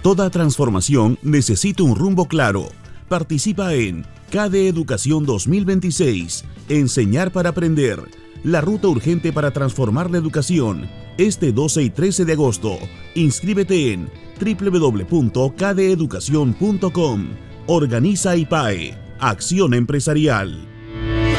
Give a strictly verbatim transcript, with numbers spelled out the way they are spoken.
Toda transformación necesita un rumbo claro. Participa en C A D E Educación dos mil veintiséis. Enseñar para aprender. La ruta urgente para transformar la educación. Este doce y trece de agosto. Inscríbete en doble u doble u doble u punto c a d e educación punto com. Organiza I P A E. Acción Empresarial.